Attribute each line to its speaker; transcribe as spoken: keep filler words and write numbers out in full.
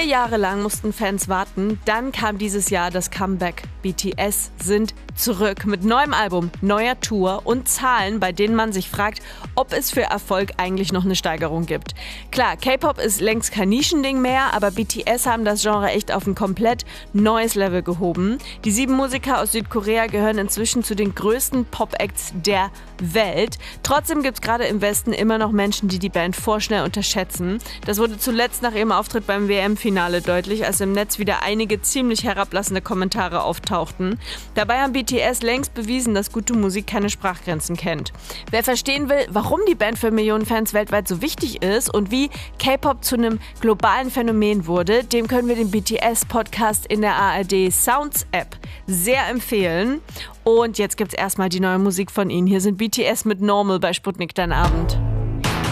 Speaker 1: Vier Jahre lang mussten Fans warten, dann kam dieses Jahr das Comeback. B T S sind zurück mit neuem Album, neuer Tour und Zahlen, bei denen man sich fragt, ob es für Erfolg eigentlich noch eine Steigerung gibt. Klar, K-Pop ist längst kein Nischending mehr, aber B T S haben das Genre echt auf ein komplett neues Level gehoben. Die sieben Musiker aus Südkorea gehören inzwischen zu den größten Pop-Acts der Welt. Trotzdem gibt es gerade im Westen immer noch Menschen, die die Band vorschnell unterschätzen. Das wurde zuletzt nach ihrem Auftritt beim W M-Finale deutlich, als im Netz wieder einige ziemlich herablassende Kommentare auftauchten. Dabei haben B T S längst bewiesen, dass gute Musik keine Sprachgrenzen kennt. Wer verstehen will, warum die Band für Millionen Fans weltweit so wichtig ist und wie K-Pop zu einem globalen Phänomen wurde, dem können wir den B T S-Podcast in der A R D Sounds-App sehr empfehlen. Und jetzt gibt's erstmal die neue Musik von ihnen. Hier sind B T S mit Normal bei Sputnik Dein Abend.